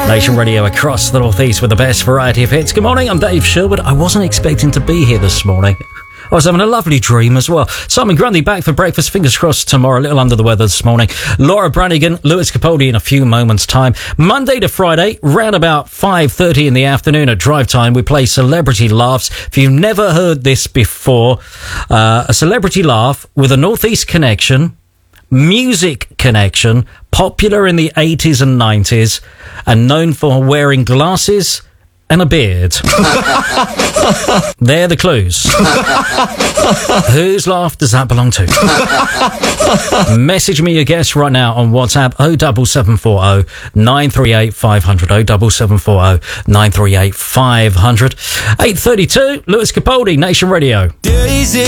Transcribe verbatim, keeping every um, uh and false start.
Nation Radio across the northeast with the best variety of hits. Good morning, I'm Dave Sherwood. I wasn't expecting to be here this morning. I was having a lovely dream as well. Simon Grundy back for breakfast. Fingers crossed tomorrow. A little under the weather this morning. Laura Branigan, Lewis Capaldi in a few moments' time. Monday to Friday, round about five thirty in the afternoon at drive time, we play Celebrity Laughs. If you've never heard this before, uh, a celebrity laugh with a northeast connection, music connection, popular in the eighties and nineties, and known for wearing glasses and a beard. They're the clues. Whose laugh does that belong to? Message me your guess right now on WhatsApp oh double seven four oh nine three eight five hundred oh double seven four oh nine three eight five hundred. eight thirty-two, Lewis Capaldi, Nation Radio.